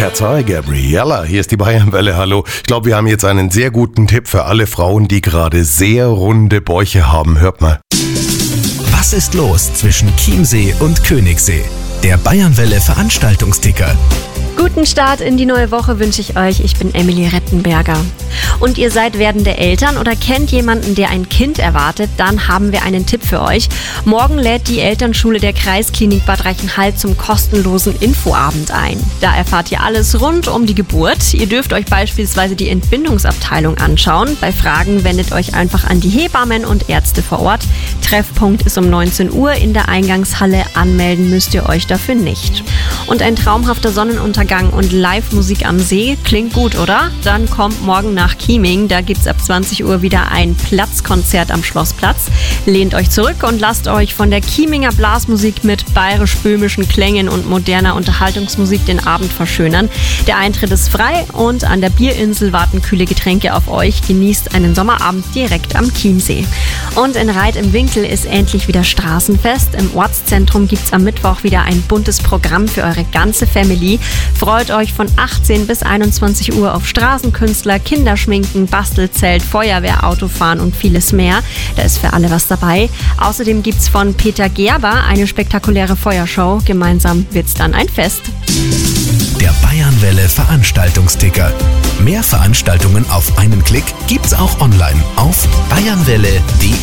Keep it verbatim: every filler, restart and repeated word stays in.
Cat's Eye, Gabriella, hier ist die Bayernwelle, hallo. Ich glaube, wir haben jetzt einen sehr guten Tipp für alle Frauen, die gerade sehr runde Bäuche haben. Hört mal. Was ist los zwischen Chiemsee und Königssee? Der Bayernwelle Veranstaltungsticker. Guten Start in die neue Woche wünsche ich euch. Ich bin Emily Rettenberger. Und ihr seid werdende Eltern oder kennt jemanden, der ein Kind erwartet, dann haben wir einen Tipp für euch. Morgen lädt die Elternschule der Kreisklinik Bad Reichenhall zum kostenlosen Infoabend ein. Da erfahrt ihr alles rund um die Geburt. Ihr dürft euch beispielsweise die Entbindungsabteilung anschauen. Bei Fragen wendet euch einfach an die Hebammen und Ärzte vor Ort. Treffpunkt ist um neunzehn Uhr in der Eingangshalle. Anmelden müsst ihr euch dafür nicht. Und ein traumhafter Sonnenuntergang und Live-Musik am See klingt gut, oder? Dann kommt morgen nach Chieming. Da gibt's ab zwanzig Uhr wieder ein Platzkonzert am Schlossplatz. Lehnt euch zurück und lasst euch von der Chieminger Blasmusik mit bayerisch-böhmischen Klängen und moderner Unterhaltungsmusik den Abend verschönern. Der Eintritt ist frei und an der Bierinsel warten kühle Getränke auf euch. Genießt einen Sommerabend direkt am Chiemsee. Und in Reit im Winkel ist endlich wieder Straßenfest. Im Ortszentrum gibt's am Mittwoch wieder ein buntes Programm für eure ganze Family. Freut euch von achtzehn bis einundzwanzig Uhr auf Straßenkünstler, Kinderschminken, Bastelzelt, Feuerwehr, Autofahren und vieles mehr. Da ist für alle was dabei. Außerdem gibt's von Peter Gerber eine spektakuläre Feuershow. Gemeinsam wird's dann ein Fest. Der Bayernwelle Veranstaltungsticker. Mehr Veranstaltungen auf einen Klick gibt's auch online auf bayernwelle punkt de.